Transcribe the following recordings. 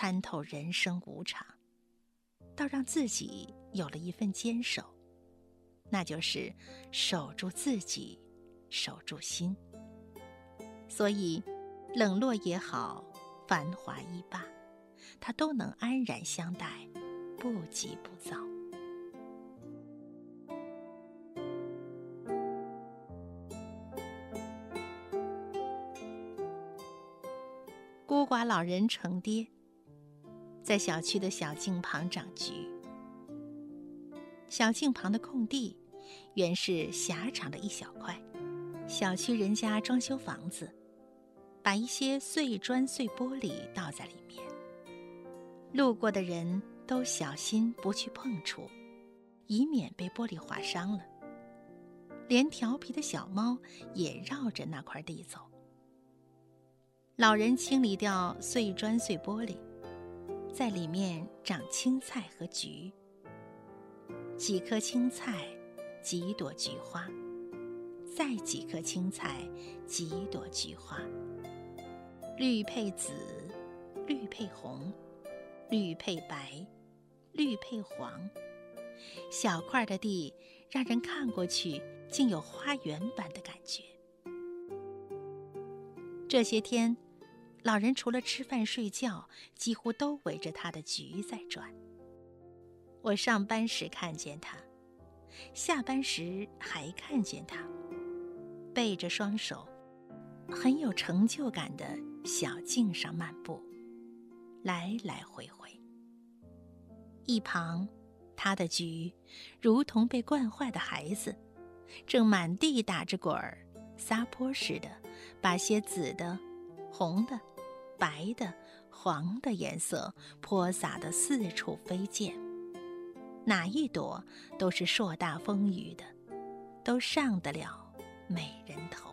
参透人生无常，倒让自己有了一份坚守，那就是守住自己，守住心。所以冷落也好，繁华亦罢，他都能安然相待，不急不躁。孤寡老人成爹，在小区的小径旁长菊。小径旁的空地原是狭长的一小块，小区人家装修房子，把一些碎砖碎玻璃倒在里面，路过的人都小心不去碰触，以免被玻璃划伤了。连调皮的小猫也绕着那块地走。老人清理掉碎砖碎玻璃，在里面长青菜和菊。几棵青菜，几朵菊花，再几棵青菜，几朵菊花。绿配紫，绿配红，绿配白，绿配黄。小块的地让人看过去竟有花园般的感觉。这些天，老人除了吃饭睡觉，几乎都围着他的菊在转。我上班时看见他，下班时还看见他，背着双手，很有成就感的小径上漫步，来来回回。一旁，他的菊如同被惯坏的孩子，正满地打着滚儿，撒泼似的把些紫的、红的、白的、黄的颜色泼洒得四处飞溅，哪一朵都是硕大丰腴的，都上得了美人头。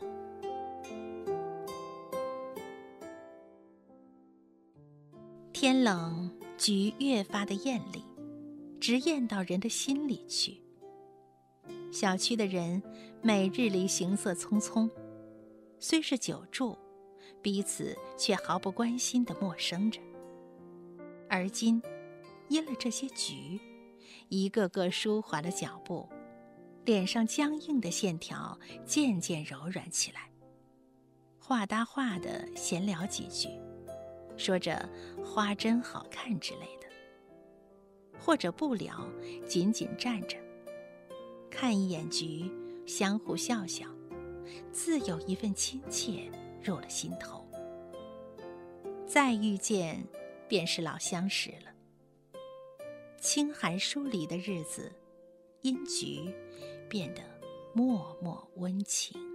天冷，菊越发的艳丽，直艳到人的心里去。小区的人每日里行色匆匆，虽是久住，彼此却毫不关心地陌生着。而今，因了这些菊，一个个舒缓了脚步，脸上僵硬的线条渐渐柔软起来，话搭话地闲聊几句，说着花真好看之类的，或者不聊，紧紧站着，看一眼菊，相互笑笑，自有一份亲切入了心头。再遇见，便是老相识了。清寒疏离的日子，因菊变得默默温情。